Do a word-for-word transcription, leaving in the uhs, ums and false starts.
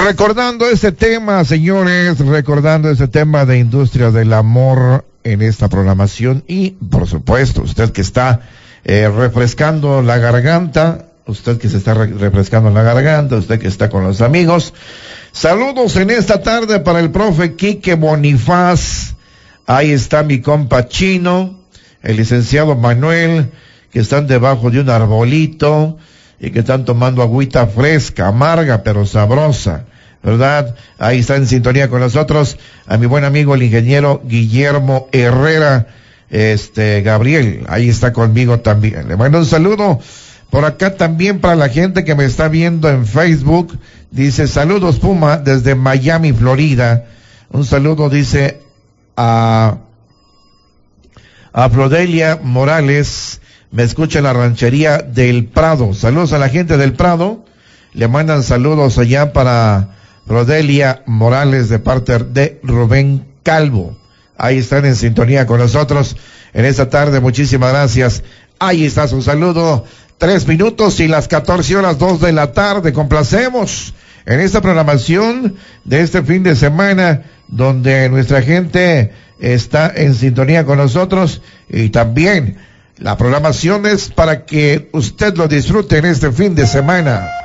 Recordando este tema, señores, recordando este tema de industria del amor en esta programación y, por supuesto, usted que está eh, refrescando la garganta, usted que se está re- refrescando la garganta, usted que está con los amigos, saludos en esta tarde para el profe Quique Bonifaz, ahí está mi compa Chino, el licenciado Manuel, que están debajo de un arbolito y que están tomando agüita fresca, amarga pero sabrosa, ¿verdad? Ahí está en sintonía con nosotros a mi buen amigo el ingeniero Guillermo Herrera, este, Gabriel, ahí está conmigo también. Le mando un saludo por acá también para la gente que me está viendo en Facebook. Dice, saludos Puma desde Miami, Florida. Un saludo, dice, a, a Flodelia Morales, me escucha en la ranchería del Prado. Saludos a la gente del Prado. Le mandan saludos allá para Rodelia Morales de parte de Rubén Calvo. Ahí están en sintonía con nosotros en esta tarde. Muchísimas gracias. Ahí está su saludo. Tres minutos y las catorce horas dos de la tarde. Complacemos en esta programación de este fin de semana donde nuestra gente está en sintonía con nosotros y también la programación es para que usted lo disfrute en este fin de semana.